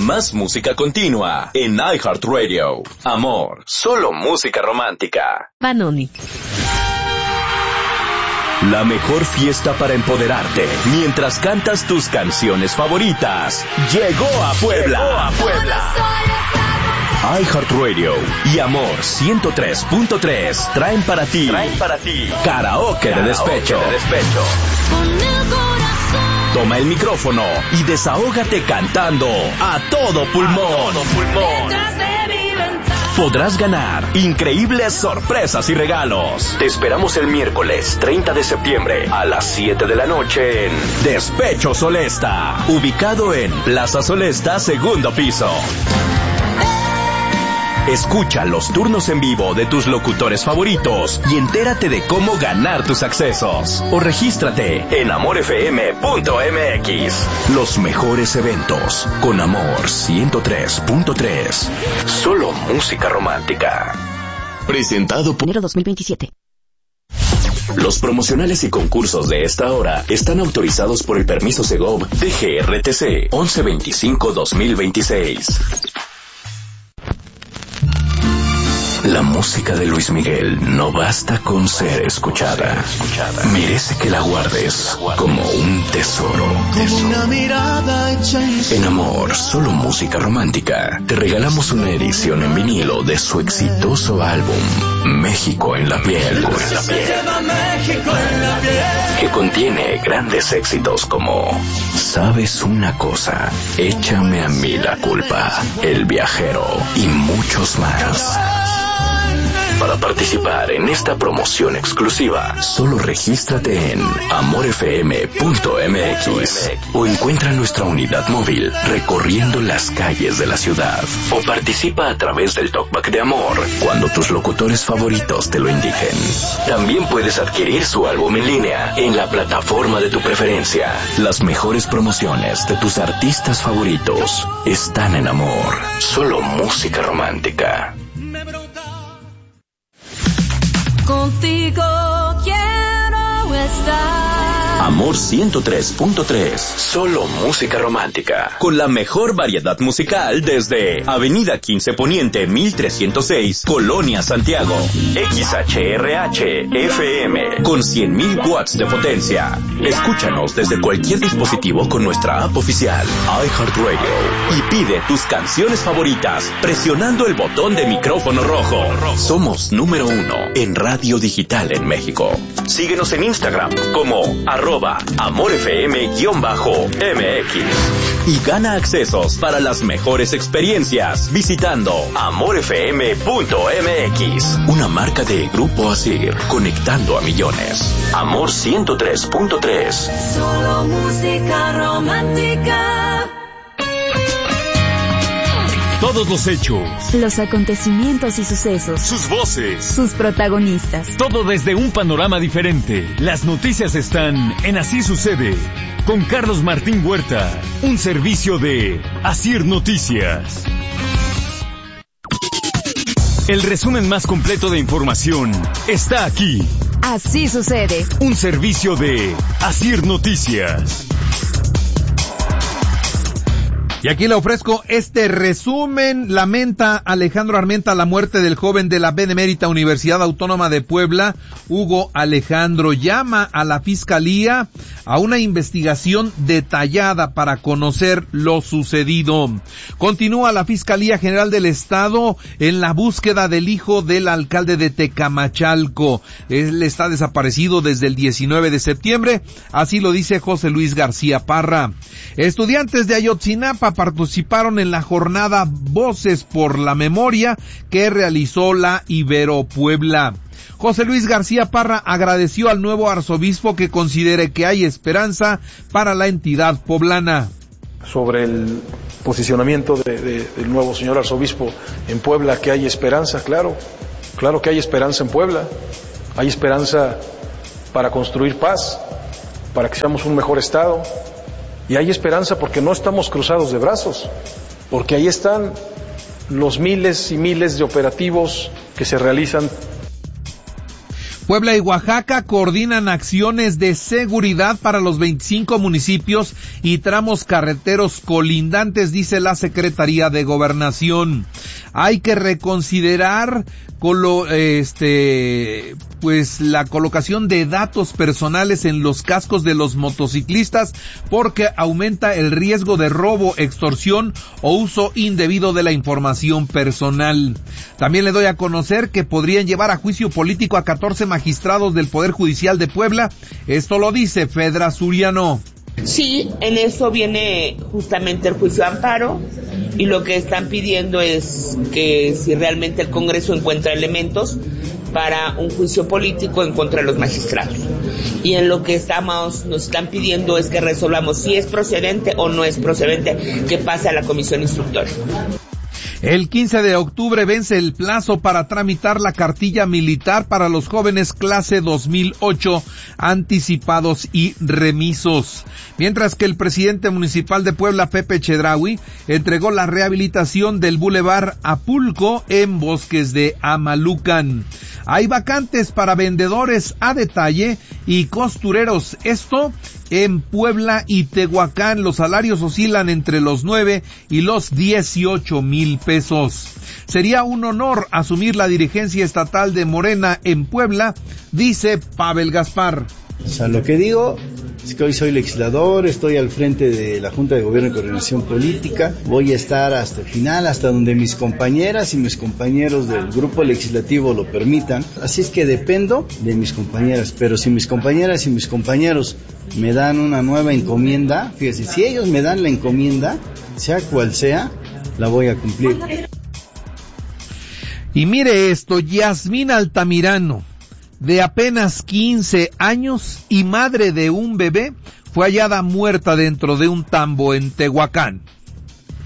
Más música continua en iHeartRadio. Amor, solo música romántica. Vanoni. La mejor fiesta para empoderarte mientras cantas tus canciones favoritas llegó a Puebla. iHeartRadio y Amor 103.3 traen para ti Karaoke de Despecho. Toma el micrófono y desahógate cantando a todo pulmón. Podrás ganar increíbles sorpresas y regalos. Te esperamos el miércoles 30 de septiembre a las 7 de la noche en Despecho Solesta, ubicado en Plaza Solesta, segundo piso. Escucha los turnos en vivo de tus locutores favoritos y entérate de cómo ganar tus accesos. O regístrate en amorfm.mx. Los mejores eventos con Amor 103.3. Solo música romántica. Presentado por... Enero 2027. Los promocionales y concursos de esta hora están autorizados por el permiso Segov DGRTC 1125-2026. La música de Luis Miguel no basta con ser escuchada. Merece que la guardes como un tesoro. En Amor, solo música romántica, te regalamos una edición en vinilo de su exitoso álbum México en la piel, que contiene grandes éxitos como Sabes una cosa, Échame a mí la culpa, El viajero y muchos más. Para participar en esta promoción exclusiva, solo regístrate en amorfm.mx o encuentra nuestra unidad móvil recorriendo las calles de la ciudad. O participa a través del Talkback de Amor cuando tus locutores favoritos te lo indiquen. También puedes adquirir su álbum en línea en la plataforma de tu preferencia. Las mejores promociones de tus artistas favoritos están en Amor. Solo música romántica. Contigo quiero estar. Amor 103.3, solo música romántica, con la mejor variedad musical desde Avenida 15 Poniente 1306, Colonia Santiago. XHRH FM con 100.000 watts de potencia. Escúchanos desde cualquier dispositivo con nuestra app oficial iHeartRadio y pide tus canciones favoritas presionando el botón de micrófono rojo. Somos número 1 en radio digital en México. Síguenos en Instagram como @AmorFM_MX y gana accesos para las mejores experiencias visitando amorfm.mx, una marca de Grupo Asir, conectando a millones. Amor 103.3, solo música romántica. Todos los hechos, los acontecimientos y sucesos, sus voces, sus protagonistas. Todo desde un panorama diferente. Las noticias están en Así Sucede, con Carlos Martín Huerta, un servicio de Asir Noticias. El resumen más completo de información está aquí. Así Sucede, un servicio de Asir Noticias. Y aquí le ofrezco este resumen. Lamenta Alejandro Armenta la muerte del joven de la Benemérita Universidad Autónoma de Puebla, Hugo Alejandro. Llama a la Fiscalía a una investigación detallada para conocer lo sucedido. Continúa la Fiscalía General del Estado en la búsqueda del hijo del alcalde de Tecamachalco. Él está desaparecido desde el 19 de septiembre, así lo dice José Luis García Parra. Estudiantes de Ayotzinapa participaron en la jornada Voces por la Memoria que realizó la Ibero Puebla. José Luis García Parra agradeció al nuevo arzobispo que considere que hay esperanza para la entidad poblana. Sobre el posicionamiento del nuevo señor arzobispo en Puebla, que hay esperanza, claro que hay esperanza en Puebla, hay esperanza para construir paz, para que seamos un mejor estado. Y hay esperanza porque no estamos cruzados de brazos, porque ahí están los miles y miles de operativos que se realizan. Puebla y Oaxaca coordinan acciones de seguridad para los 25 municipios y tramos carreteros colindantes, dice la Secretaría de Gobernación. Hay que reconsiderar la colocación de datos personales en los cascos de los motociclistas porque aumenta el riesgo de robo, extorsión o uso indebido de la información personal. También le doy a conocer que podrían llevar a juicio político a 14 magistrados del Poder Judicial de Puebla. Esto lo dice Fedra Suriano. Sí, en eso viene justamente el juicio de amparo y lo que están pidiendo es que si realmente el Congreso encuentra elementos para un juicio político en contra de los magistrados. Y en lo que nos están pidiendo es que resolvamos si es procedente o no es procedente, que pase a la comisión instructora. El 15 de octubre vence el plazo para tramitar la cartilla militar para los jóvenes clase 2008 anticipados y remisos. Mientras que el presidente municipal de Puebla, Pepe Chedraui, entregó la rehabilitación del Boulevard Apulco en Bosques de Amalucan. Hay vacantes para vendedores a detalle y costureros. Esto en Puebla y Tehuacán. Los salarios oscilan entre los 9 y los 18,000 pesos. Sería un honor asumir la dirigencia estatal de Morena en Puebla, dice Pavel Gaspar. O sea, lo que digo es que hoy soy legislador, estoy al frente de la Junta de Gobierno y Coordinación Política, voy a estar hasta el final, hasta donde mis compañeras y mis compañeros del grupo legislativo lo permitan, así es que dependo de mis compañeras, pero si mis compañeras y mis compañeros me dan una nueva encomienda, fíjese, si ellos me dan la encomienda, sea cual sea, la voy a cumplir. Y mire esto, Yasmín Altamirano, de apenas 15 años y madre de un bebé, fue hallada muerta dentro de un tambo en Tehuacán.